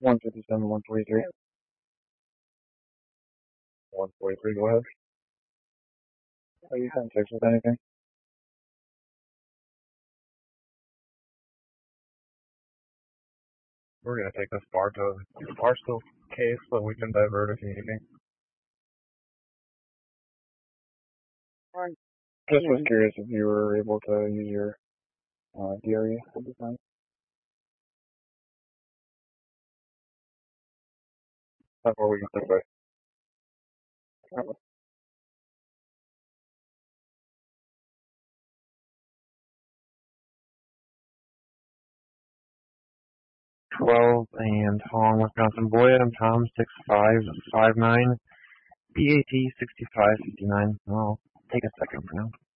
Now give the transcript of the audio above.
157, 143. 143, go ahead. Are you 10-6 with anything? We're going to take this bar to Barstow case so we can divert if you need me. Just was curious if you were able to use your DRE at the time. That's what we can take away. 12 and Hong, Wisconsin. Boy, I'm Tom, 6559, BAT 6559. I'll take a second for now.